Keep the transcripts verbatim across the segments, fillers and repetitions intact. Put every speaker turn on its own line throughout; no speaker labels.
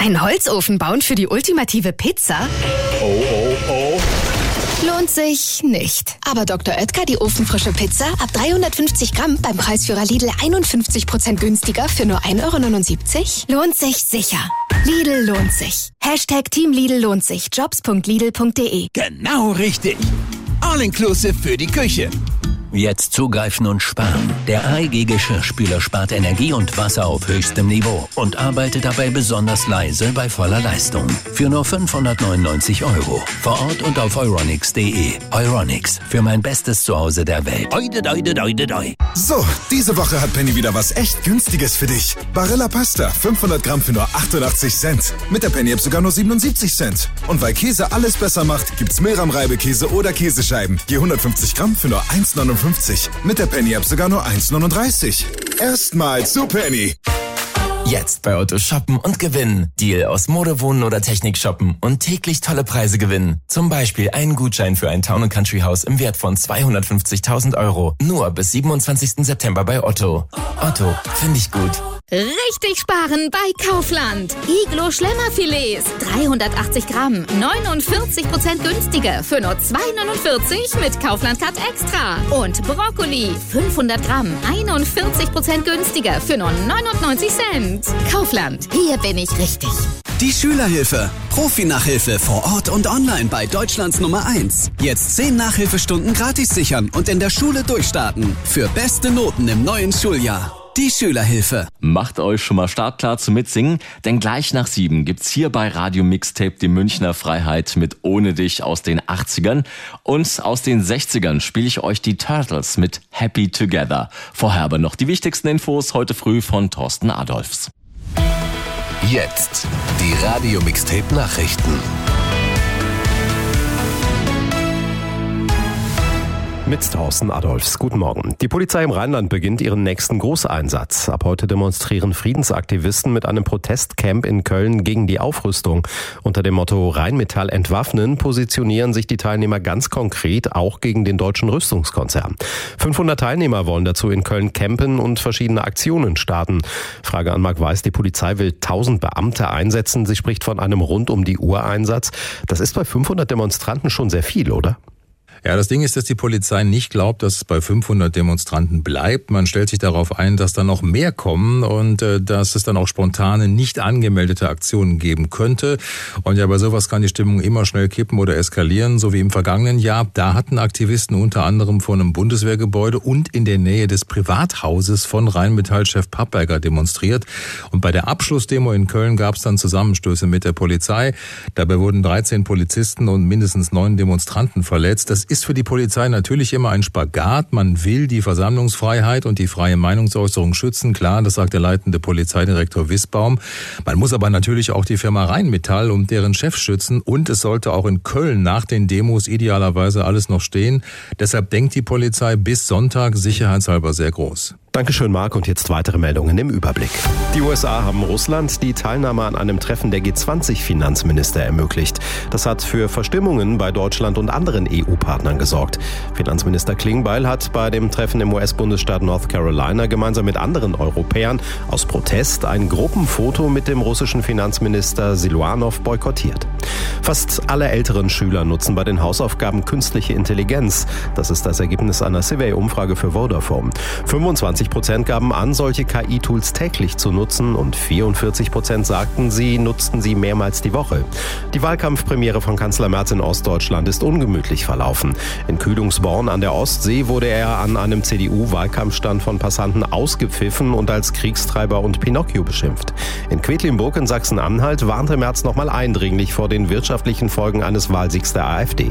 Einen Holzofen bauen für die ultimative Pizza?
Oh, oh, oh.
Lohnt sich nicht. Aber Doktor Oetker, die ofenfrische Pizza, ab dreihundertfünfzig Gramm beim Preisführer Lidl einundfünfzig Prozent günstiger für nur ein Euro neunundsiebzig? Lohnt sich sicher. Lidl lohnt sich. Hashtag Team Lidl lohnt sich. jobs punkt lidl punkt de.
Genau richtig. All-inclusive für die Küche.
Jetzt zugreifen und sparen. Der A E G Geschirrspüler spart Energie und Wasser auf höchstem Niveau und arbeitet dabei besonders leise bei voller Leistung. Für nur fünfhundertneunundneunzig Euro. Vor Ort und auf euronics punkt de. Euronics, für mein bestes Zuhause der Welt. Oide, oide, oide, oide.
So, diese Woche hat Penny wieder was echt Günstiges für dich. Barilla Pasta, fünfhundert Gramm für nur achtundachtzig Cent. Mit der Penny-App sogar nur siebenundsiebzig Cent. Und weil Käse alles besser macht, gibt's Milram-Reibekäse oder Käsescheiben. Je hundertfünfzig Gramm für nur eins neunundfünfzig. Mit der Penny-App sogar nur eins neununddreißig. Erstmal zu Penny.
Jetzt bei Otto shoppen und gewinnen. Deal aus Mode, Wohnen oder Technik shoppen und täglich tolle Preise gewinnen. Zum Beispiel einen Gutschein für ein Town- und Country-Haus im Wert von zweihundertfünfzigtausend Euro. Nur bis siebenundzwanzigsten September bei Otto. Otto, finde ich gut.
Richtig sparen bei Kaufland. Iglo Schlemmerfilets, dreihundertachtzig Gramm, neunundvierzig Prozent günstiger für nur zwei neunundvierzig mit Kaufland Cut Extra. Und Brokkoli, fünfhundert Gramm, einundvierzig Prozent günstiger für nur neunundneunzig Cent. Kaufland, hier bin ich richtig.
Die Schülerhilfe. Profi-Nachhilfe vor Ort und online bei Deutschlands Nummer eins. Jetzt zehn Nachhilfestunden gratis sichern und in der Schule durchstarten. Für beste Noten im neuen Schuljahr. Die Schülerhilfe.
Macht euch schon mal startklar zum Mitsingen, denn gleich nach sieben gibt's hier bei Radio Mixtape die Münchner Freiheit mit Ohne dich aus den achtzigern. Und aus den sechzigern spiele ich euch die Turtles mit Happy Together. Vorher aber noch die wichtigsten Infos heute früh von Thorsten Adolfs.
Jetzt die Radio Mixtape Nachrichten.
Mit Thorsten Adolfs. Guten Morgen. Die Polizei im Rheinland beginnt ihren nächsten Großeinsatz. Ab heute demonstrieren Friedensaktivisten mit einem Protestcamp in Köln gegen die Aufrüstung. Unter dem Motto Rheinmetall entwaffnen positionieren sich die Teilnehmer ganz konkret auch gegen den deutschen Rüstungskonzern. fünfhundert Teilnehmer wollen dazu in Köln campen und verschiedene Aktionen starten. Frage an Marc Weiß, die Polizei will tausend Beamte einsetzen. Sie spricht von einem Rund-um-die-Uhr-Einsatz. Das ist bei fünfhundert Demonstranten schon sehr viel, oder?
Ja, das Ding ist, dass die Polizei nicht glaubt, dass es bei fünfhundert Demonstranten bleibt. Man stellt sich darauf ein, dass da noch mehr kommen und äh, dass es dann auch spontane, nicht angemeldete Aktionen geben könnte. Und ja, bei sowas kann die Stimmung immer schnell kippen oder eskalieren, so wie im vergangenen Jahr. Da hatten Aktivisten unter anderem vor einem Bundeswehrgebäude und in der Nähe des Privathauses von Rheinmetall-Chef Papperger demonstriert. Und bei der Abschlussdemo in Köln gab es dann Zusammenstöße mit der Polizei. Dabei wurden dreizehn Polizisten und mindestens neun Demonstranten verletzt. Das ist für die Polizei natürlich immer ein Spagat. Man will die Versammlungsfreiheit und die freie Meinungsäußerung schützen. Klar, das sagt der leitende Polizeidirektor Wissbaum. Man muss aber natürlich auch die Firma Rheinmetall und deren Chef schützen. Und es sollte auch in Köln nach den Demos idealerweise alles noch stehen. Deshalb denkt die Polizei bis Sonntag sicherheitshalber sehr groß.
Dankeschön, Marc. Und jetzt weitere Meldungen im Überblick. Die U S A haben Russland die Teilnahme an einem Treffen der G zwanzig Finanzminister ermöglicht. Das hat für Verstimmungen bei Deutschland und anderen E U-Partnern gesorgt. Finanzminister Klingbeil hat bei dem Treffen im U S-Bundesstaat North Carolina gemeinsam mit anderen Europäern aus Protest ein Gruppenfoto mit dem russischen Finanzminister Siluanow boykottiert. Fast alle älteren Schüler nutzen bei den Hausaufgaben künstliche Intelligenz. Das ist das Ergebnis einer Survey-Umfrage für Vodafone. fünfundzwanzig Prozent gaben an, solche K I-Tools täglich zu nutzen und vierundvierzig Prozent sagten, sie nutzten sie mehrmals die Woche. Die Wahlkampfpremiere von Kanzler Merz in Ostdeutschland ist ungemütlich verlaufen. In Kühlungsborn an der Ostsee wurde er an einem C D U-Wahlkampfstand von Passanten ausgepfiffen und als Kriegstreiber und Pinocchio beschimpft. In Quedlinburg in Sachsen-Anhalt warnte Merz nochmal eindringlich vor den wirtschaftlichen Folgen eines Wahlsiegs der AfD.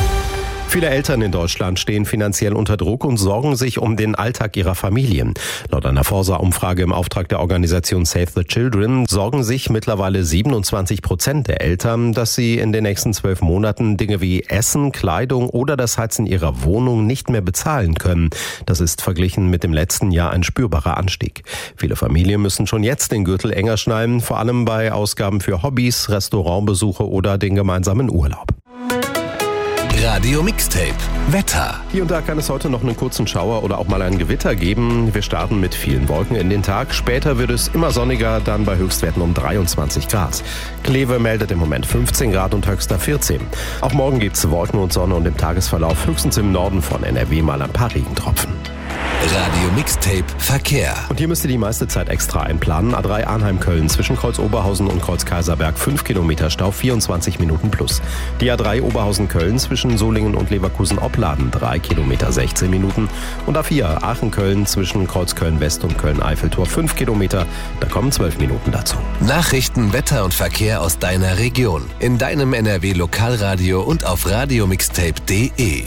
Viele Eltern in Deutschland stehen finanziell unter Druck und sorgen sich um den Alltag ihrer Familien. Laut einer Forsa-Umfrage im Auftrag der Organisation Save the Children sorgen sich mittlerweile siebenundzwanzig Prozent der Eltern, dass sie in den nächsten zwölf Monaten Dinge wie Essen, Kleidung oder das Heizen ihrer Wohnung nicht mehr bezahlen können. Das ist verglichen mit dem letzten Jahr ein spürbarer Anstieg. Viele Familien müssen schon jetzt den Gürtel enger schnallen, vor allem bei Ausgaben für Hobbys, Restaurantbesuche oder den gemeinsamen Urlaub.
Radio Mixtape. Wetter.
Hier und da kann es heute noch einen kurzen Schauer oder auch mal ein Gewitter geben. Wir starten mit vielen Wolken in den Tag. Später wird es immer sonniger, dann bei Höchstwerten um dreiundzwanzig Grad. Kleve meldet im Moment fünfzehn Grad und höchster vierzehn. Auch morgen gibt es Wolken und Sonne und im Tagesverlauf höchstens im Norden von N R W mal ein paar Regentropfen.
Radio Mixtape Verkehr.
Und hier müsst ihr die meiste Zeit extra einplanen. A drei Arnheim-Köln zwischen Kreuz Oberhausen und Kreuz Kaiserberg fünf Kilometer Stau, vierundzwanzig Minuten plus. Die A drei Oberhausen-Köln zwischen Solingen und Leverkusen-Opladen drei Kilometer, sechzehn Minuten. Und A vier Aachen-Köln zwischen Kreuz Köln-West und Köln-Eiffeltor fünf Kilometer. Da kommen zwölf Minuten dazu.
Nachrichten, Wetter und Verkehr aus deiner Region. In deinem N R W Lokalradio und auf radiomixtape punkt de.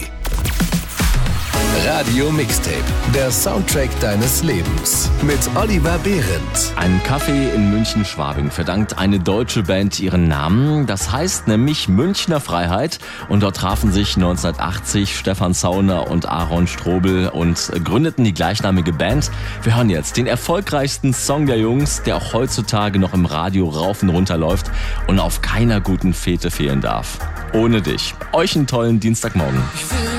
Radio Mixtape, der Soundtrack deines Lebens. Mit Oliver Behrendt.
Ein Café in München-Schwabing verdankt eine deutsche Band ihren Namen. Das heißt nämlich Münchner Freiheit. Und dort trafen sich neunzehnhundertachtzig Stefan Zauner und Aaron Strobel und gründeten die gleichnamige Band. Wir hören jetzt den erfolgreichsten Song der Jungs, der auch heutzutage noch im Radio rauf und runter läuft und auf keiner guten Fete fehlen darf. Ohne dich. Euch einen tollen Dienstagmorgen.